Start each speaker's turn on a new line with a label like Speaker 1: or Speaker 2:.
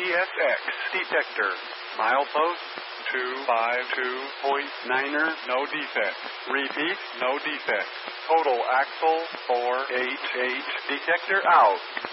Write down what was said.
Speaker 1: CSX detector. Milepost 252.9er, no defect. Repeat, no defect. Total axle 488. Detector out.